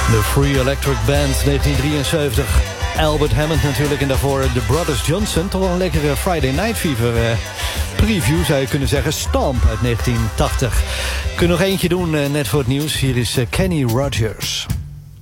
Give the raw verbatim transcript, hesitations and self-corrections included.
De Free Electric Band, negentien drieënzeventig. Albert Hammond natuurlijk en daarvoor The Brothers Johnson. Toch wel een lekkere Friday Night Fever uh, preview zou je kunnen zeggen. Stomp uit negentien tachtig. Kun nog eentje doen uh, net voor het nieuws. Hier is uh, Kenny Rogers.